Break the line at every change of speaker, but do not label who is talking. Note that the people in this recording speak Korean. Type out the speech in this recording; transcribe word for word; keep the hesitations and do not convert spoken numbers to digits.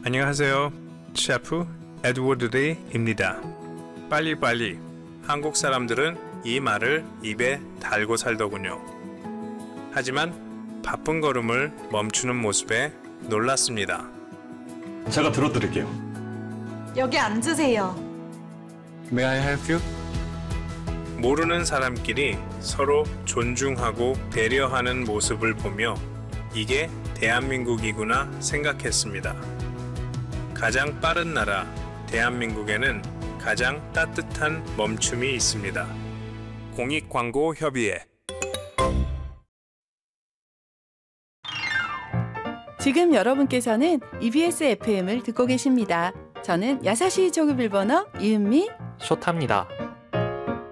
안녕하세요. 셰프 에드워드 리입니다. 빨리빨리. 한국 사람들은 이 말을 입에 달고 살더군요. 하지만 바쁜 걸음을 멈추는 모습에 놀랐습니다.
제가 들어드릴게요.
여기 앉으세요.
May I help you? 모르는 사람끼리 서로 존중하고 배려하는 모습을 보며 이게 대한민국이구나 생각했습니다. 가장 빠른 나라 대한민국에는 가장 따뜻한 멈춤이 있습니다. 공익광고협의회.
지금 여러분께서는 이비에스 에프엠을 듣고 계십니다. 저는 야사시 조급 일본어 이은미
쇼타입니다.